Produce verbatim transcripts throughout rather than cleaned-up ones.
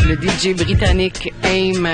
le D J britannique Aim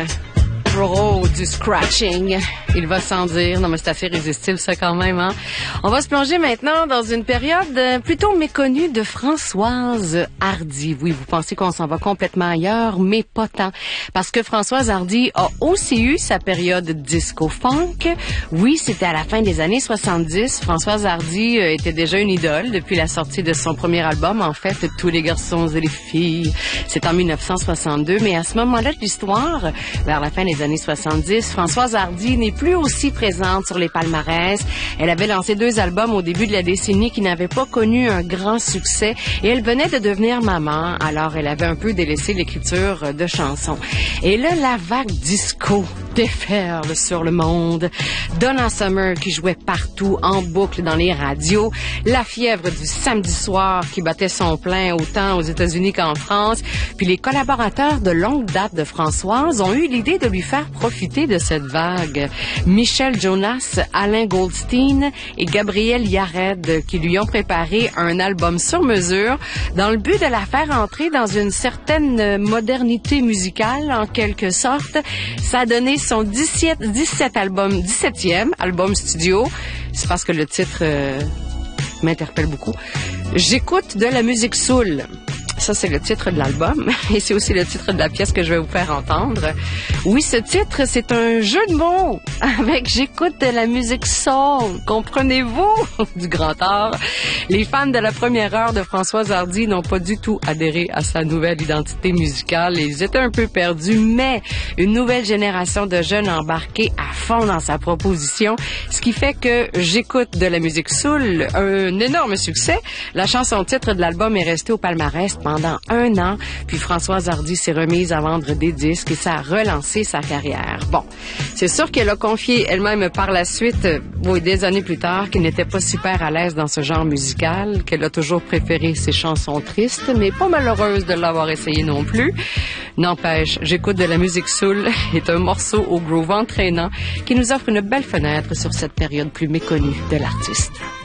Pro du scratching. Il va sans dire. Non, mais c'est assez irrésistible, ça, quand même, hein. On va se plonger maintenant dans une période plutôt méconnue de Françoise Hardy. Oui, vous pensez qu'on s'en va complètement ailleurs, mais pas tant. Parce que Françoise Hardy a aussi eu sa période disco-funk. Oui, c'était à la fin des années soixante-dix. Françoise Hardy était déjà une idole depuis la sortie de son premier album, en fait, Tous les garçons et les filles. C'est en mille neuf cent soixante-deux, mais à ce moment-là de l'histoire, vers la fin des années soixante-dix, Françoise Hardy n'est plus aussi présente sur les palmarès. Elle avait lancé deux albums au début de la décennie qui n'avaient pas connu un grand succès et elle venait de devenir maman, alors elle avait un peu délaissé l'écriture de chansons. Et là, la vague disco déferle sur le monde. Donna Summer qui jouait partout en boucle dans les radios, la fièvre du samedi soir qui battait son plein autant aux États-Unis qu'en France, puis les collaborateurs de longue date de Françoise ont eu l'idée de lui faire profiter de cette vague. Michel Jonas, Alain Goldstein et Gabriel Yared qui lui ont préparé un album sur mesure dans le but de la faire entrer dans une certaine modernité musicale en quelque sorte. Ça a donné son dix-sept, dix-sept album, dix-septième album studio. C'est parce que le titre euh, m'interpelle beaucoup. J'écoute de la musique soul. Ça, c'est le titre de l'album et c'est aussi le titre de la pièce que je vais vous faire entendre. Oui, ce titre, c'est un jeu de mots avec J'écoute de la musique soul. Comprenez-vous? Du grand art. Les fans de la première heure de Françoise Hardy n'ont pas du tout adhéré à sa nouvelle identité musicale. Ils étaient un peu perdus, mais une nouvelle génération de jeunes embarqués à fond dans sa proposition, ce qui fait que J'écoute de la musique soul, un énorme succès. La chanson titre de l'album est restée au palmarès pendant un an, puis Françoise Hardy s'est remise à vendre des disques et ça a relancé sa carrière. Bon, c'est sûr qu'elle a confié elle-même par la suite, oui, des années plus tard, qu'elle n'était pas super à l'aise dans ce genre musical, qu'elle a toujours préféré ses chansons tristes, mais pas malheureuse de l'avoir essayé non plus. N'empêche, J'écoute de la musique soul est un morceau au groove entraînant qui nous offre une belle fenêtre sur cette période plus méconnue de l'artiste.